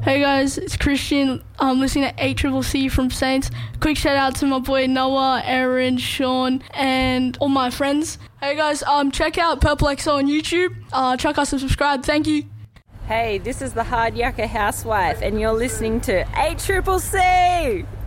Hey guys, it's Christian. I'm listening to ACCC from Saints. Quick shout out to my boy Noah, Aaron, Sean, and all my friends. Hey guys, check out Purple XO on YouTube. Check us and subscribe. Thank you. Hey, this is the Hard Yucca Housewife, and you're listening to ACCC.